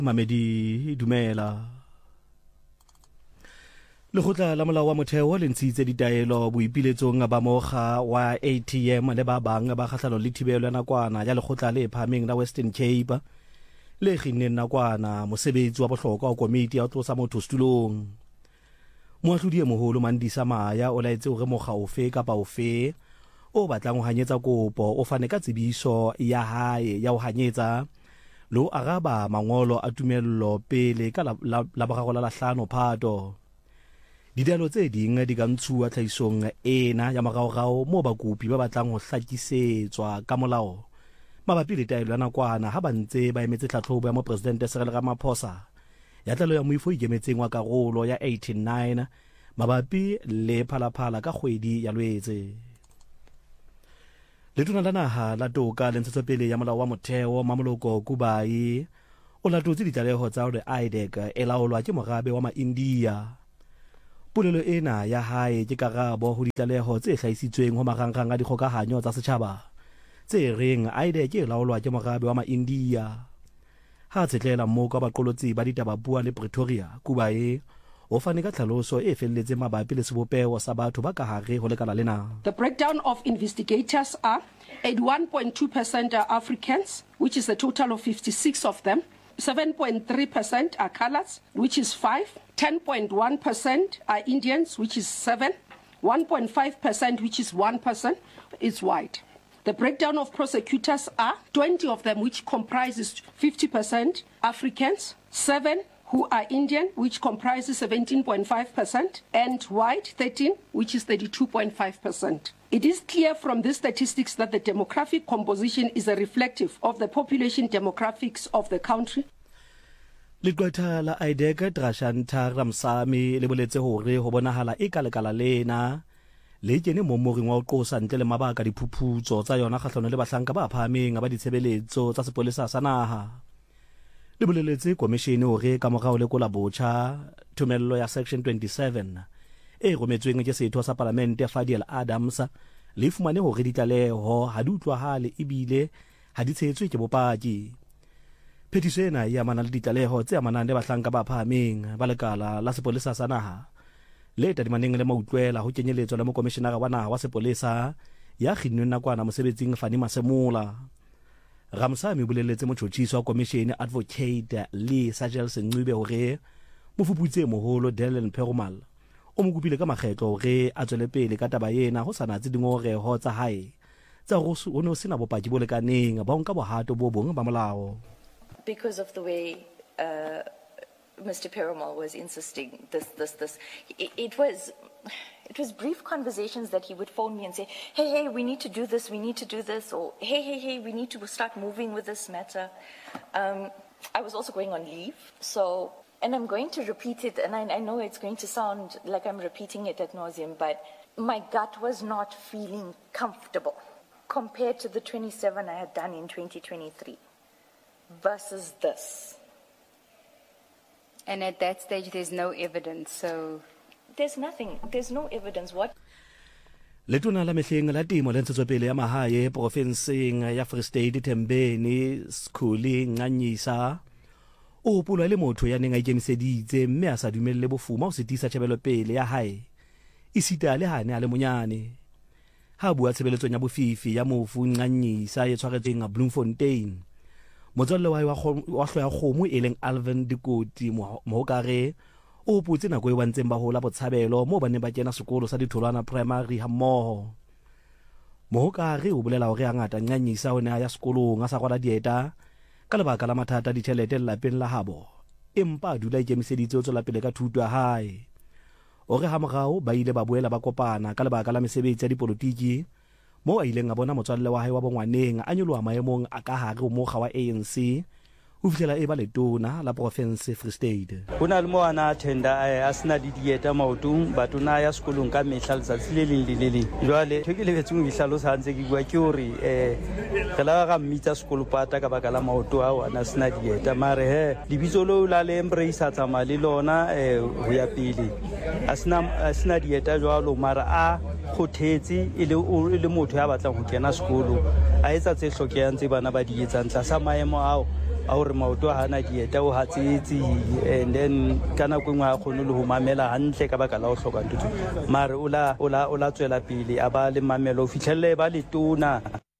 Mamedi dumela. Lekgotla la molao wa motheo le ntshitse ditaelo boipiletsong ba moga wa ATM le ba bang ba kgahlano le thibelo ya nakwana ya lekgotla le phahameng la Western Cape le kginneng nakwana mosebetsi wa bohlokwa wa komiti ya ho tlosa motho setulong. Moahlodi e moholo Mandisa Maya o laetse hore mokga ofe kapa ofe o batlang ho hanyetsa kopo o fane ka tsebiso ya hae ya ho hanyetsa lo araba mangolo a tumello pele ka la boraro la 5 Phato. Ditaelo tse ding di ka ntshuwa tlhahisong ena ya moraorao moo bakopi ba batlang ho hlakisetswa ka molao mabapi le taelo ya nakwana ha ba ntse ba emetse tlhatlhobo ya mopresidente Cyril Ramaphosa ya tlalo ya moifo ikemetseng wa karolo ya 89 mabapi le phalaphala ka kgwedi ya Lwetse. Letona la naha la toka le ntshetsopele ya molao wa motheo Mamoloko Kubai o latotse ditlaleho tsa hore IDEC e laolwa ke morabe wa Maindia. Polelo ena ya hae ke karabo ho ditlaleho tse hlahisitsweng ho marangrang a dikgokahanyo tsa setjhaba tse reng IDEC e laolwa ke morabe wa Maindia. Ha tsetlela mmoko ba baqolotsi ba ditaba bua le Pretoria, Kubai o fane ka tlhaloso e felletseng mabapi le sebopeo sa batho ba ka hare ho lekala lena. The breakdown of investigators are 81.2% are Africans, which is a total of 56 of them. 7.3% are colors, which is 5. 10.1% are Indians, which is 7. 1.5%, which is 1%, is white. The breakdown of prosecutors are 20 of them, which comprises 50% Africans, 7 who are Indian, which comprises 17.5%, and white, 13, which is 32.5%. It is clear from these statistics that the demographic composition is a reflective of the population demographics of the country. Leqwetha la IDEC Drashantha Ramsamy le boletse hore ho bonahala e ka lekala lena le kene mo moring wa ho qosa ntle le mabaka diphuputso tsa yona kgahlano le bahlanka ba phahameng ba ditshebeletso tsa sepolesa sa naha. Le boleletse komishene hore ka morao le kola botjha thumello ya section 27 e rometsweng ke setho sa parlamente Fadiel Adams le fumane hore ditlaleho ha di utlwahale ebile ha di tshetswe ke bopaki. Phetiso ena e amana le ditlaleho tse amanang le bahlanka ba phahameng ba lekala la sepolesa sa naha le tadimaneng le mautlwela ho kenyeletswa le mokomishenara wa naha wa sepolesa ya kginnweng nakwana mosebetsing Fani Masemola. Ramsamy boleletse motjhotjhiso wa komishene advocate Lee Sajel Sengcibe hore mofuputse moholo Dylan Perumal o mo kopile ka makgetlo hore a tswele pele ka taba yena ho sanatse dingoreho tsa hae tsa ho no sena bopaki bo lekaneng ba nka bohato bo bong ba molao. Because of the way Mr. Perumal was insisting it was brief conversations that he would phone me and say, hey, we need to do this, or hey, we need to start moving with this matter. I was also going on leave, and I'm going to repeat it, and I know it's going to sound like I'm repeating it ad nauseum, but my gut was not feeling comfortable compared to the 27 I had done in 2023 versus this. And at that stage, there's no evidence, so... There's no evidence. What? Letona la mehleng la temo le ntshetsopele ya mahae profenseng ya Free State Thembeni Skuli Nganyisa o pulwa le motho ya neng a ikemiseditse mme a sa dumelle bofuma o setisa tshebelo pele ya hae isita le hane a le monyane ha bua tshebeletsong ya bofifi ya mofu Nganyisa e tshwaretseng a Bloemfontein. Motswalle wa hloya kgomo e leng Alvin Dikoti Mohokare o putse nako e wantseng ba hola botshabelo mo ba ne ba kena sekolo sa ditholwana primary ha mmoho. Mohokare o bolela hore hangata Nganyisa o ne a ya sekolong a sa kwala dieta ka lebaka la mathata ditjhelete lapeng la habo empa a dula ikemiseditse ho tswela pele ka thuto ya hae. Ore ha morao ba ile ba boela ba kopana ka lebaka la mesebetsi ya dipolotiki mo a ileng a bona motswalle wa hae wa bongwaneng a nyoloha maemong a ka hare mo kga wa ANC o fihlela e ba letona la province Free State. Hona le mo ana tenda a sena di dieta maotong batona ya sekolong ka mehla letsatsi le leng le leng. Jwale ke le betseng di hlalosa ntse ke bua ke hore re la ga mmitsa sekolo pata ka baka la maoto a ana sena dieta mare he lebitso lo la le embrace tsa mali lona ho ya pele a sena dieta jwalo mara a khothetsi ile motho ya batlang ho kena sekolo a etsa tse hlokehang tse bana ba di etsang tla sa maemo ao a gore maoto a gana dieta o hatsetse, and then ka nako engwe a kgone le go mamela hantle ka baka la go tlhoka ntho mare o la tswela pele a ba le mamelo o fitlhelele ba letona.